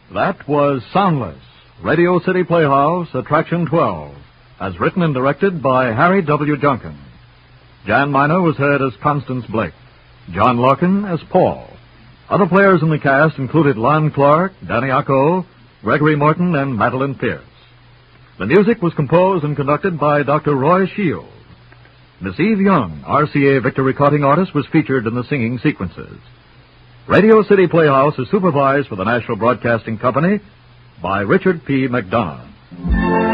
That was Soundless, Radio City Playhouse, Attraction 12, as written and directed by Harry W. Junkin. Jan Miner was heard as Constance Blake, John Larkin as Paul. Other players in the cast included Lon Clark, Danny Acco, Gregory Morton, and Madeline Pierce. The music was composed and conducted by Dr. Roy Shields. Miss Eve Young, RCA Victor recording artist, was featured in the singing sequences. Radio City Playhouse is supervised for the National Broadcasting Company by Richard P. McDonough.